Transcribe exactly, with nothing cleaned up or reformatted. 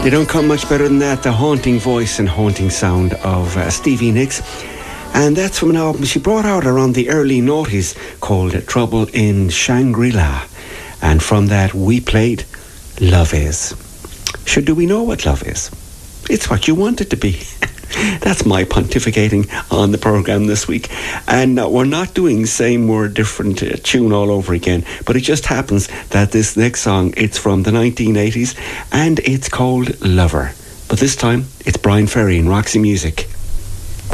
They don't come much better than that. The haunting voice and haunting sound of uh, Stevie Nicks. And that's from an album she brought out around the early noughties called Trouble in Shangri-La. And from that we played Love Is. Sure, do we know what love is? It's what you want it to be. That's my pontificating on the programme this week. And uh, we're not doing same word, different uh, tune all over again. But it just happens that this next song, it's from the nineteen eighties and it's called Lover. But this time, it's Brian Ferry and Roxy Music.